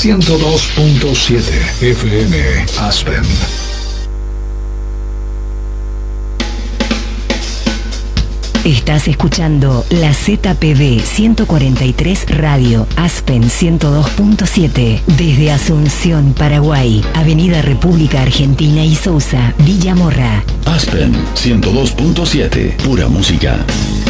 102.7 FM Aspen. Estás escuchando la ZPB 143 Radio Aspen 102.7 desde Asunción, Paraguay, Avenida República Argentina y Sousa, Villa Morra. Aspen 102.7, pura música.